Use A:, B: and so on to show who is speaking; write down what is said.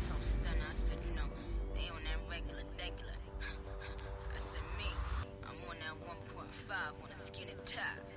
A: told Stunner, I said, you know, they on that regular. I said, me, I'm on that 1.5 on a skinny top.